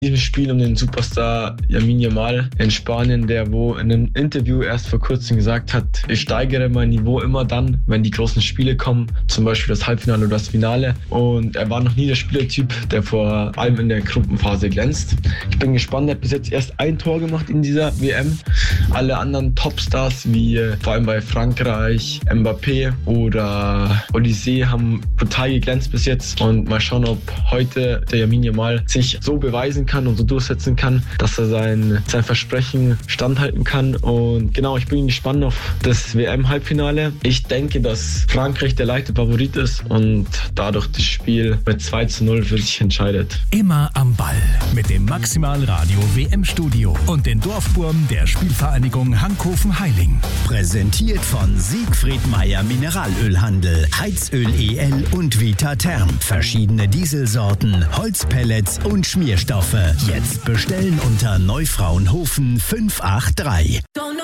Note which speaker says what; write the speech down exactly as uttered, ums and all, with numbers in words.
Speaker 1: Dieses Spiel um den Superstar Lamine Yamal in Spanien, der wo in einem Interview erst vor kurzem gesagt hat, ich steigere mein Niveau immer dann, wenn die großen Spiele kommen, zum Beispiel das Halbfinale oder das Finale. Und er war noch nie der Spielertyp, der vor allem in der Gruppenphase glänzt. Ich bin gespannt, er hat bis jetzt erst ein Tor gemacht in dieser W M. Alle anderen Topstars, wie äh, vor allem bei Frankreich, Mbappé oder Olise, haben brutal geglänzt bis jetzt. Und mal schauen, ob heute der Lamine Yamal sich so beweisen kann und so durchsetzen kann, dass er sein, sein Versprechen standhalten kann. Und genau, ich bin gespannt auf das W M-Halbfinale. Ich denke, dass Frankreich der leichte Favorit ist und dadurch das Spiel mit zwei zu null für sich entscheidet.
Speaker 2: Immer am Ball mit dem Maximal Radio W M-Studio und den Dorfburm der Spielvereinigung Hankhofen-Heiling.
Speaker 3: Präsentiert von Siegfried Meyer Mineralölhandel, Heizöl E L und Vita Therm. Verschiedene Dieselsorten, Holzpellets und Schmierstoffe. Jetzt bestellen unter Neufraunhofen fünf acht drei.